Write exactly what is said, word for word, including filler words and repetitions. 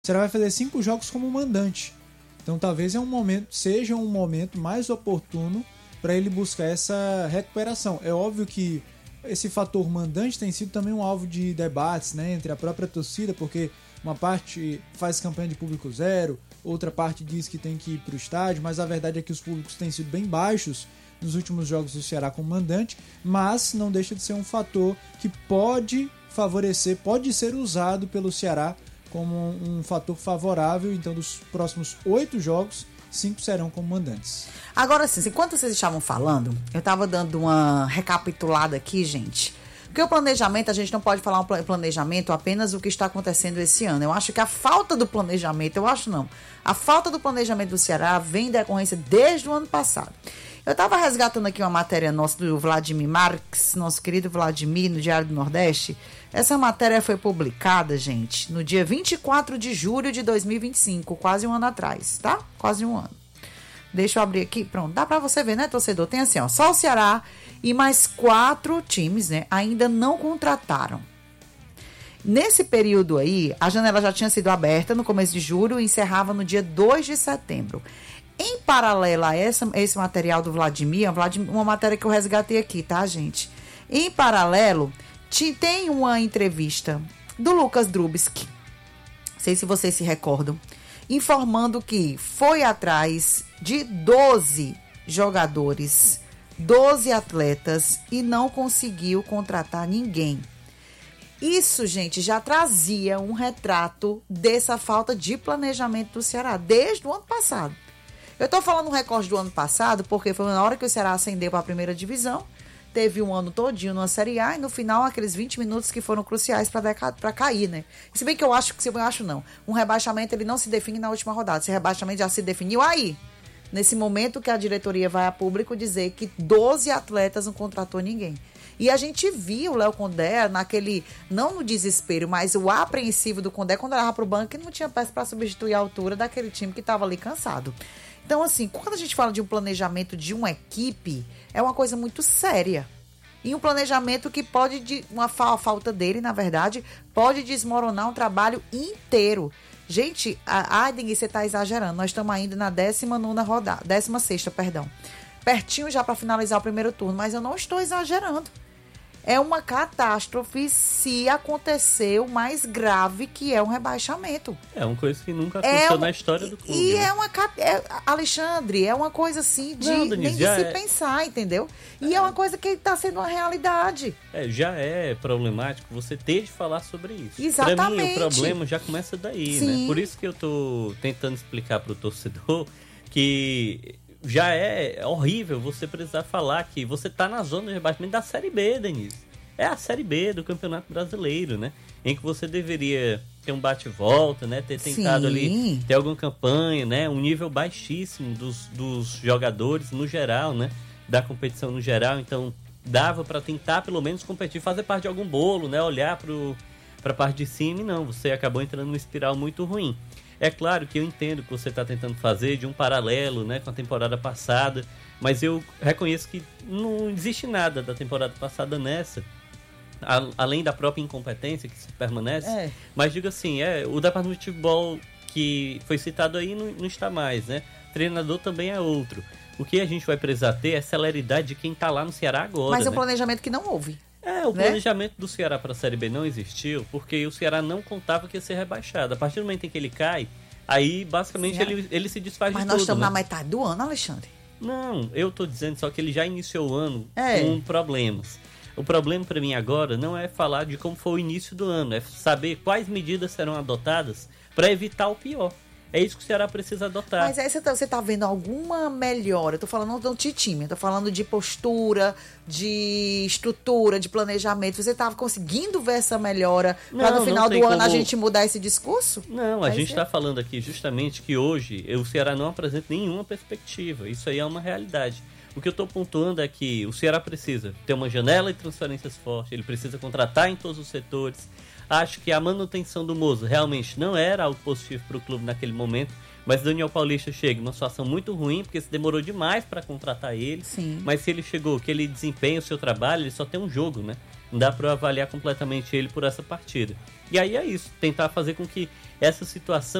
o Ceará vai fazer cinco jogos como mandante. Então talvez é um momento, seja um momento mais oportuno para ele buscar essa recuperação. É óbvio que esse fator mandante tem sido também um alvo de debates, né, entre a própria torcida, porque uma parte faz campanha de público zero, outra parte diz que tem que ir para o estádio, mas a verdade é que os públicos têm sido bem baixos nos últimos jogos do Ceará como mandante, mas não deixa de ser um fator que pode favorecer, pode ser usado pelo Ceará como um fator favorável. Então, dos próximos oito jogos, cinco serão como mandantes. Agora sim, enquanto vocês estavam falando, eu estava dando uma recapitulada aqui, gente. Porque o planejamento, a gente não pode falar um planejamento apenas o que está acontecendo esse ano. Eu acho que a falta do planejamento, eu acho não, a falta do planejamento do Ceará vem da decorrência desde o ano passado. Eu estava resgatando aqui uma matéria nossa do Vladimir Marques, nosso querido Vladimir, no Diário do Nordeste. Essa matéria foi publicada, gente, no dia vinte e quatro de julho de dois mil e vinte e cinco, quase um ano atrás, tá? Quase um ano. Deixa eu abrir aqui, pronto, dá pra você ver, né, torcedor? Tem assim, ó, só o Ceará e mais quatro times, né, ainda não contrataram. Nesse período aí, a janela já tinha sido aberta no começo de julho e encerrava no dia dois de setembro. Em paralelo a essa, esse material do Vladimir, uma matéria que eu resgatei aqui, tá, gente? Em paralelo, tem uma entrevista do Lucas Drubsky, não sei se vocês se recordam, informando que foi atrás de doze jogadores, doze atletas e não conseguiu contratar ninguém. Isso, gente, já trazia um retrato dessa falta de planejamento do Ceará desde o ano passado. Eu tô falando um recorde do ano passado porque foi na hora que o Ceará ascendeu para a primeira divisão, teve um ano todinho numa Série A e no final aqueles vinte minutos que foram cruciais para cair, né? Se bem que eu acho que, se eu acho não, um rebaixamento ele não se define na última rodada, esse rebaixamento já se definiu aí, nesse momento que a diretoria vai a público dizer que doze atletas não contratou ninguém. E a gente viu o Léo Condé naquele, não no desespero, mas o apreensivo do Condé quando olhava pro banco e não tinha peça para substituir a altura daquele time que estava ali cansado. Então, assim, quando a gente fala de um planejamento de uma equipe, é uma coisa muito séria. E um planejamento que pode, de uma fa- falta dele, na verdade, pode desmoronar um trabalho inteiro. Gente, ai, Dengue, você está exagerando. Nós estamos ainda na décima nona rodada, décima sexta, perdão. Pertinho já para finalizar o primeiro turno, mas eu não estou exagerando. É uma catástrofe se acontecer o mais grave, que é um rebaixamento. É uma coisa que nunca aconteceu é um, na história do clube. E né? é uma... É, Alexandre, é uma coisa assim de Não, Denise, nem de se é... pensar, entendeu? E é, é uma coisa que está sendo uma realidade. É, já é problemático você ter de falar sobre isso. Exatamente. Pra mim, o problema já começa daí, Sim. né? Por isso que eu tô tentando explicar pro torcedor que... Já é horrível você precisar falar que você tá na zona de rebaixamento da Série B, Denise. É a Série B do Campeonato Brasileiro, né? Em que você deveria ter um bate-volta, né? Ter tentado Sim. ali, ter alguma campanha, né? Um nível baixíssimo dos, dos jogadores no geral, né? Da competição no geral. Então, dava para tentar pelo menos competir, fazer parte de algum bolo, né? Olhar pro, pra parte de cima e não. Você acabou entrando numa espiral muito ruim. É claro que eu entendo o que você está tentando fazer de um paralelo, né, com a temporada passada, mas eu reconheço que não existe nada da temporada passada nessa, a, além da própria incompetência que se permanece. É. Mas digo assim, é, o departamento de futebol que foi citado aí não, não está mais, né? O treinador também é outro. O que a gente vai precisar ter é a celeridade de quem está lá no Ceará agora. Mas é um né? planejamento que não houve. É, o né? planejamento do Ceará para a Série B não existiu porque o Ceará não contava que ia ser rebaixado. A partir do momento em que ele cai, aí basicamente ele, ele se desfaz Mas de tudo. Mas nós estamos né? na metade do ano, Alexandre. Não, eu tô dizendo só que ele já iniciou o ano é. com problemas. O problema para mim agora não é falar de como foi o início do ano, é saber quais medidas serão adotadas para evitar o pior. É isso que o Ceará precisa adotar. Mas aí você tá, você tá vendo alguma melhora? Eu tô falando não de time, eu tô falando de postura, de estrutura, de planejamento. Você tá conseguindo ver essa melhora para no final do ano como... a gente mudar esse discurso? Não, a aí gente está você... falando aqui justamente que hoje o Ceará não apresenta nenhuma perspectiva. Isso aí é uma realidade. O que eu estou pontuando é que o Ceará precisa ter uma janela de transferências forte, ele precisa contratar em todos os setores. Acho que a manutenção do Moza realmente não era algo positivo para o clube naquele momento, mas Daniel Paulista chega em uma situação muito ruim, porque se demorou demais para contratar ele. Sim. Mas se ele chegou, que ele desempenha o seu trabalho, ele só tem um jogo, né? Não dá para avaliar completamente ele por essa partida. E aí é isso, tentar fazer com que essa situação